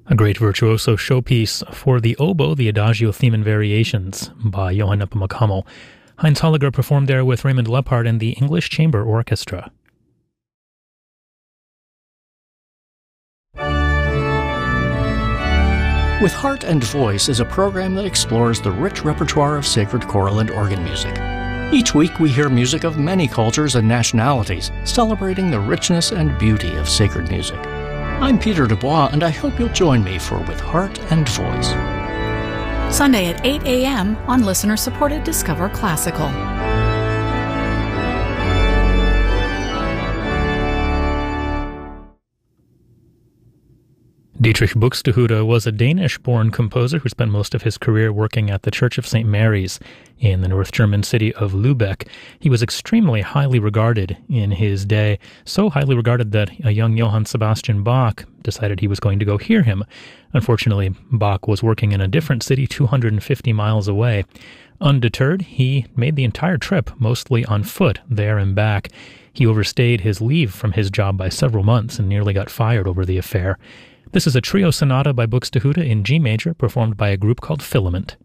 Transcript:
A great virtuoso showpiece for the oboe, the Adagio Theme and Variations by Johann Nepomuk-Hummel. Heinz Holliger performed there with Raymond Leppard and the English Chamber Orchestra. With Heart and Voice is a program that explores the rich repertoire of sacred choral and organ music. Each week we hear music of many cultures and nationalities, celebrating the richness and beauty of sacred music. I'm Peter Dubois, and I hope you'll join me for With Heart and Voice. Sunday at 8 a.m. on listener-supported Discover Classical. Dietrich Buxtehude was a Danish-born composer who spent most of his career working at the Church of St. Mary's in the North German city of Lübeck. He was extremely highly regarded in his day, so highly regarded that a young Johann Sebastian Bach decided he was going to go hear him. Unfortunately, Bach was working in a different city 250 miles away. Undeterred, he made the entire trip, mostly on foot, there and back. He overstayed his leave from his job by several months and nearly got fired over the affair. This is a trio sonata by Buxtehude in G major, performed by a group called Filament.